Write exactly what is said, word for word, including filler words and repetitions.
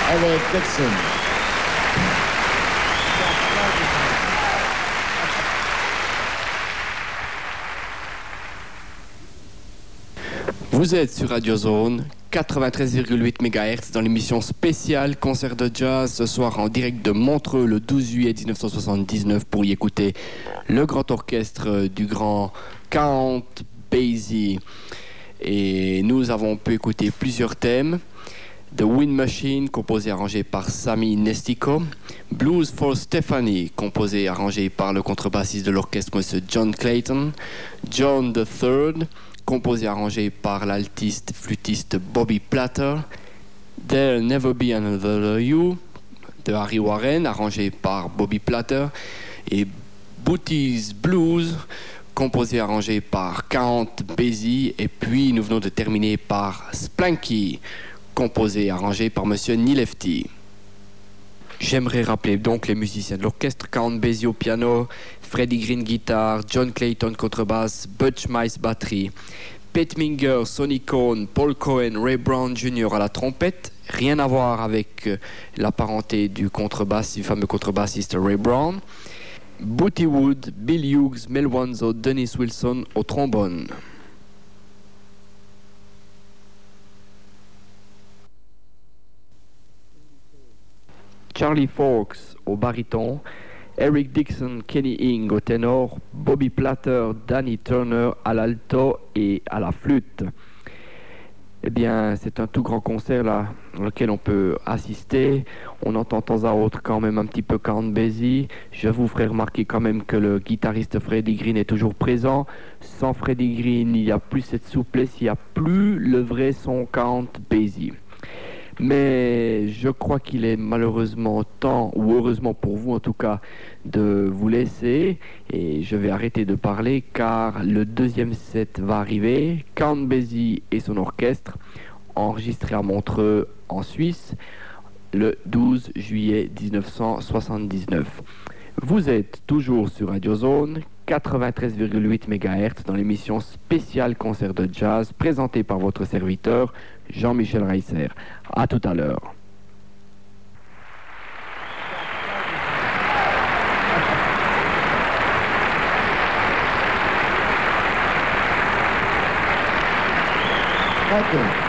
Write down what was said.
Eric Dixon. Vous êtes sur Radio Zone quatre-vingt-treize virgule huit mégahertz dans l'émission spéciale concert de jazz ce soir en direct de Montreux le douze juillet dix-neuf cent soixante-dix-neuf pour y écouter le grand orchestre du grand Count Basie. Et nous avons pu écouter plusieurs thèmes. The Wind Machine, composé et arrangé par Sammy Nestico. Blues for Stephanie, composé et arrangé par le contrebassiste de l'orchestre, M. John Clayton. John the Third, composé et arrangé par l'altiste flûtiste Bobby Platter. There'll Never Be Another You de Harry Warren, arrangé par Bobby Platter. Et Booty's Blues, composé et arrangé par Count Basie. Et puis nous venons de terminer par Splanky, composé et arrangé par Monsieur Nilefti. J'aimerais rappeler donc les musiciens de l'orchestre: Count Basie au piano, Freddie Green guitare, John Clayton contrebasse, Butch Mice batterie, Pete Minger, Sonny Cohn, Paul Cohen, Ray Brown junior à la trompette. Rien à voir avec la parenté du contrebasse, du fameux contrebassiste Ray Brown. Booty Wood, Bill Hughes, Mel Wanzo, Dennis Wilson au trombone. Charlie Fox au baryton, Eric Dixon, Kenny Ing au ténor, Bobby Platter, Danny Turner à l'alto et à la flûte. Eh bien, c'est un tout grand concert là, auquel on peut assister. On entend de temps à autre quand même un petit peu Count Basie. Je vous ferai remarquer quand même que le guitariste Freddie Green est toujours présent. Sans Freddie Green, il n'y a plus cette souplesse, il n'y a plus le vrai son Count Basie. Mais je crois qu'il est malheureusement temps, ou heureusement pour vous en tout cas, de vous laisser. Et je vais arrêter de parler car le deuxième set va arriver. Count Basie et son orchestre, enregistré à Montreux en Suisse le douze juillet dix-neuf cent soixante-dix-neuf. Vous êtes toujours sur Radio Zone quatre-vingt-treize virgule huit mégahertz dans l'émission spéciale concert de jazz présentée par votre serviteur Jean-Michel Reisser. À tout à l'heure. Thank you.